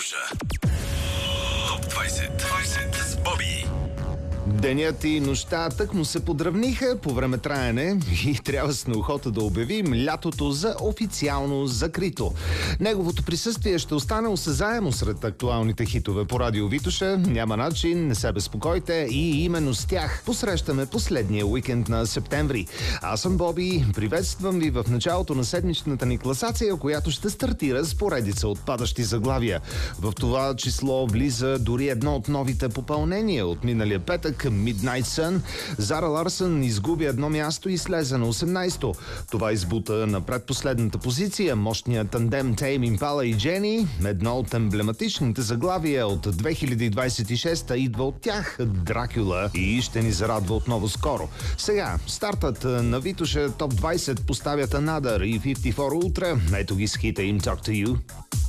Витоша. Топ 20 с Боби. Денят и нощта тъкмо се подравниха по време траене и трябва с неохота да обявим лятото за официално закрито. Неговото присъствие ще остане осезаемо сред актуалните хитове по радио Витоша. Няма начин, не се безпокойте, и именно с тях посрещаме последния уикенд на септември. Аз съм Боби, приветствам ви в началото на седмичната ни класация, която ще стартира с поредица от падащи заглавия. В това число влиза дори едно от новите попълнения от миналия петък, Midnight Sun. Зара Ларсън изгуби едно място и слезе на 18-то. Това избута на предпоследната позиция мощният тандем Тейм Импала и Джени. Едно от емблематичните заглавия от 2026-та идва от тях, Дракула, и ще ни зарадва отново скоро. Сега, стартът на Витоша Топ 20 поставят Another и 54 Ultra. Ето ги с хита им Talk to You.